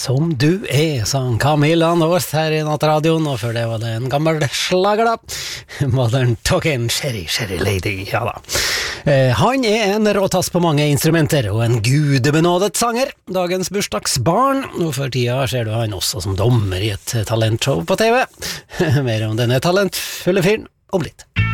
som du sa Camilla North her I Nattradioen, og før det var det en gammel slager da, Modern Talking, Sherry Lady, ja da. Han en råtass på mange instrumenter, og en gudebenådet sanger, dagens bursdagsbarn, og for tida ser du han også som dommer I et talentshow på TV. Mer om denne talentfulle fyren om litt.